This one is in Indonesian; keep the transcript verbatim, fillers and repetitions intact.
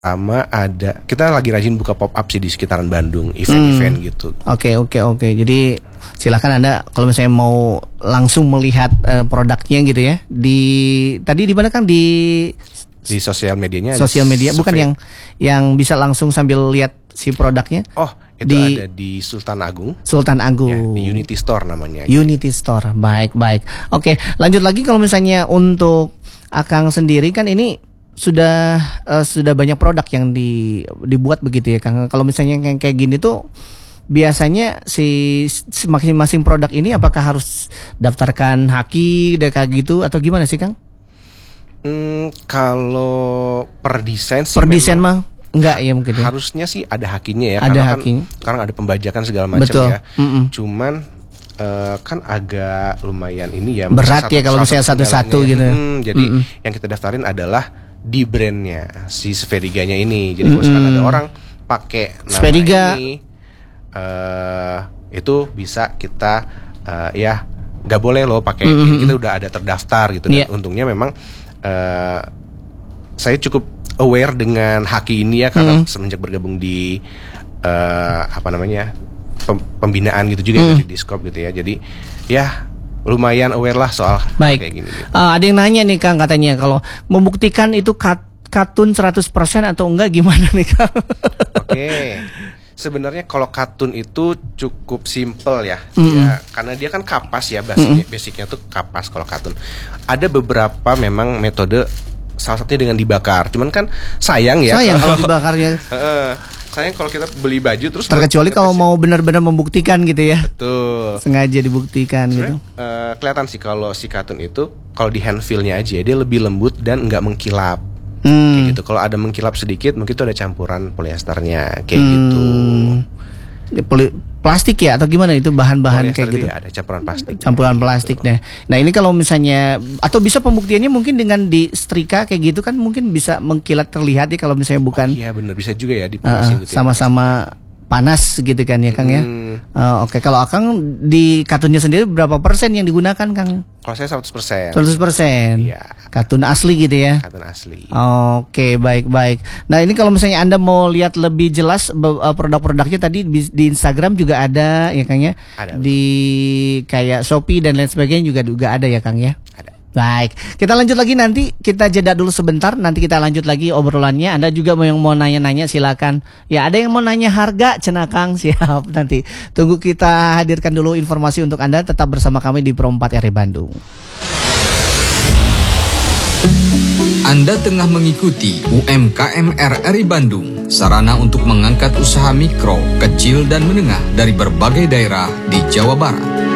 Sama ada, kita lagi rajin buka pop up sih di sekitaran Bandung, event-event hmm. gitu. Oke oke oke. Jadi silakan Anda kalau misalnya mau langsung melihat uh, produknya gitu ya. Di tadi di mana Kang, di di sosial medianya. Sosial media bukan yang yang bisa langsung sambil lihat si produknya. Oh, itu di, ada di Sultan Agung. Sultan Agung. Ya, di Unity Store namanya. Unity Store. Baik baik. Oke, lanjut lagi kalau misalnya untuk Akang sendiri kan ini sudah uh, sudah banyak produk yang di, dibuat begitu ya Kang. Kalau misalnya yang kayak gini tuh biasanya si, si masing-masing produk ini apakah harus daftarkan haki kayak gitu atau gimana sih Kang? Hmm, kalau per desain sih per desain mah enggak ya mungkin ya? Harusnya sih ada hakinya ya. Ada karena haki. Kan, sekarang ada pembajakan segala macam. Betul. Ya. Mm-mm. Cuman uh, kan agak lumayan ini ya. Berat ya kalau misalnya satu-satu gitu. Hmm, jadi Mm-mm. yang kita daftarin adalah di brandnya si Sveriganya ini. Jadi kalau misalkan ada orang pakai nama Sveriga ini, uh, itu bisa kita uh, ya nggak boleh loh pakai. Mm-hmm. Kita udah ada terdaftar gitu. Dan yeah. untungnya memang uh, saya cukup aware dengan haki ini ya karena mm-hmm. semenjak bergabung di uh, apa namanya pembinaan gitu juga mm-hmm. di Discord gitu ya. Jadi ya lumayan aware lah soal Baik. kayak gini gitu. Uh, ada yang nanya nih Kang, katanya kalau membuktikan itu kat, katun seratus persen atau enggak gimana nih Kang? Oke. Okay. Sebenarnya kalau katun itu cukup simple ya. Mm-hmm. Ya, karena dia kan kapas ya, basicnya, mm-hmm. basicnya tuh kapas kalau katun. Ada beberapa memang metode, salah satunya dengan dibakar. Cuman kan sayang ya sayang kalau dibakarnya. Sayang kalau kita beli baju terus terkecuali kalau mau benar-benar membuktikan gitu ya. Betul. Sengaja dibuktikan sebenarnya, gitu. Uh, kelihatan sih kalau si katun itu kalau di hand feel-nya aja dia lebih lembut dan nggak mengkilap. Hmm. Kayak gitu. Kalau ada mengkilap sedikit mungkin itu ada campuran polyesternya kayak hmm. gitu. Poli- plastik ya atau gimana itu bahan-bahan kayak gitu? Ya, ada campuran plastik. Campuran plastik deh. Nah ini kalau misalnya atau bisa pembuktiannya mungkin dengan di setrika kayak gitu kan mungkin bisa mengkilat terlihat ya kalau misalnya bukan. Iya oh, benar bisa juga ya uh, dipanasin gitu. Sama-sama panas gitu kan ya Kang ya. Hmm. Uh, Oke okay. Kalau Akang di katunnya sendiri berapa persen yang digunakan Kang? Kalau saya seratus persen. seratus persen. Iya. Katun asli gitu ya. Katun asli. Oke okay, baik-baik. Nah ini kalau misalnya Anda mau lihat lebih jelas uh, produk-produknya tadi di, di Instagram juga ada ya Kang ya. Ada. Di kayak Shopee dan lain sebagainya juga juga ada ya Kang ya. Ada. Baik, kita lanjut lagi nanti, kita jeda dulu sebentar, nanti kita lanjut lagi obrolannya. Anda juga mau yang mau nanya-nanya silakan. Ya ada yang mau nanya harga, cenah Kang, siap nanti. Tunggu kita hadirkan dulu informasi untuk Anda, tetap bersama kami di Pro empat R I Bandung. Anda tengah mengikuti U M K M R R I Bandung, sarana untuk mengangkat usaha mikro, kecil dan menengah dari berbagai daerah di Jawa Barat.